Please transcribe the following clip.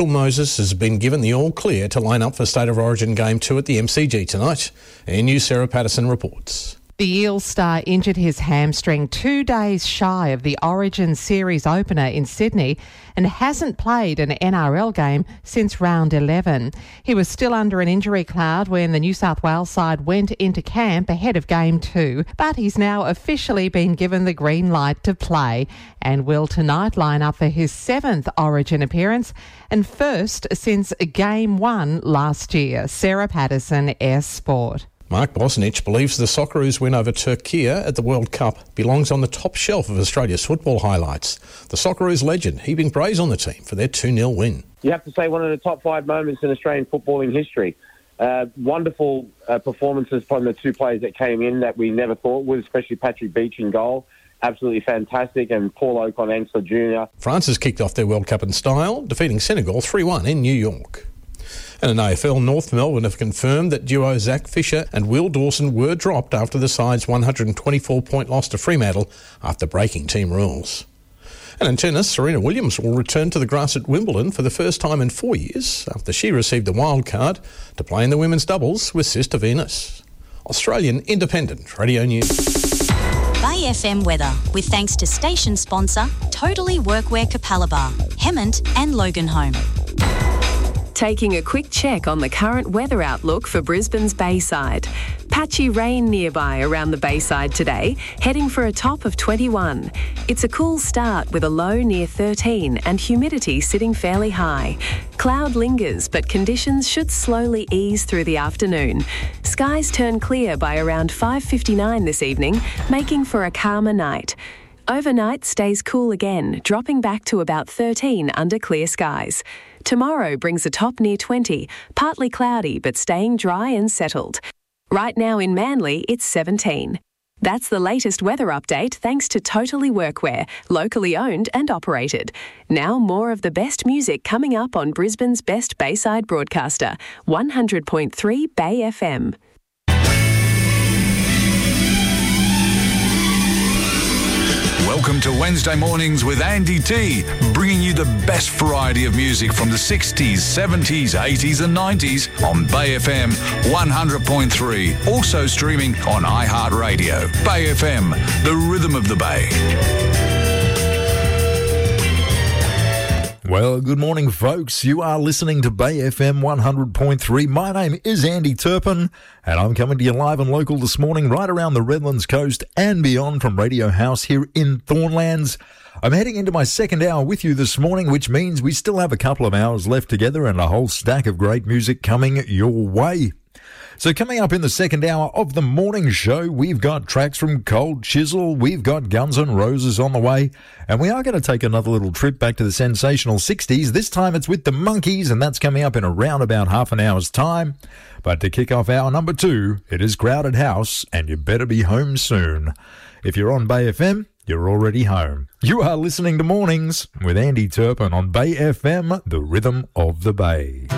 Moses has been given the all-clear to line up for State of Origin Game 2 at the MCG tonight. News Sarah Patterson reports. The Eels star injured his hamstring 2 days shy of the Origin Series opener in Sydney and hasn't played an NRL game since round 11. He was still under an injury cloud when the New South Wales side went into camp ahead of Game 2, but he's now officially been given the green light to play and will tonight line up for his 7th Origin appearance and first since Game 1 last year. Sarah Patterson, S Sport. Mark Bosnich believes the Socceroos win over Turkey at the World Cup belongs on the top shelf of Australia's football highlights. The Socceroos legend heaping praise on the team for their 2-0 win. You have to say one of the top 5 moments in Australian footballing history. Wonderful performances from the 2 players that came in that we never thought would, especially Patrick Beach in goal. Absolutely fantastic, and Paul Okon-Ansler Jr. France has kicked off their World Cup in style, defeating Senegal 3-1 in New York. And in AFL, North Melbourne have confirmed that duo Zach Fisher and Will Dawson were dropped after the side's 124-point loss to Fremantle after breaking team rules. And in tennis, Serena Williams will return to the grass at Wimbledon for the first time in 4 years after she received a wild card to play in the women's doubles with Sister Venus. Australian Independent Radio News. Bay FM weather, with thanks to station sponsor Totally Workwear Capalaba, Hemmant and Loganholme. Taking a quick check on the current weather outlook for Brisbane's Bayside. Patchy rain nearby around the Bayside today, heading for a top of 21. It's a cool start with a low near 13 and humidity sitting fairly high. Cloud lingers, but conditions should slowly ease through the afternoon. Skies turn clear by around 5:59 this evening, making for a calmer night. Overnight stays cool again, dropping back to about 13 under clear skies. Tomorrow brings a top near 20, partly cloudy but staying dry and settled. Right now in Manly, it's 17. That's the latest weather update thanks to Totally Workwear, locally owned and operated. Now more of the best music coming up on Brisbane's best Bayside broadcaster, 100.3 Bay FM. Welcome to Wednesday Mornings with Andy T, bringing you the best variety of music from the 60s, 70s, 80s and 90s on Bay FM 100.3. Also streaming on iHeartRadio. Bay FM, the rhythm of the Bay. Well, good morning, folks. You are listening to Bay FM 100.3. My name is Andy Turpin, and I'm coming to you live and local this morning right around the Redlands coast and beyond from Radio House here in Thornlands. I'm heading into my second hour with you this morning, which means we still have a couple of hours left together and a whole stack of great music coming your way. So coming up in the second hour of the morning show, we've got tracks from Cold Chisel, we've got Guns N' Roses on the way, and we are going to take another little trip back to the sensational 60s. This time it's with the Monkees, and that's coming up in around about half an hour's time. But to kick off hour number 2, it is Crowded House, and you better be home soon. If you're on Bay FM, you're already home. You are listening to Mornings with Andy Turpin on Bay FM, the rhythm of the Bay.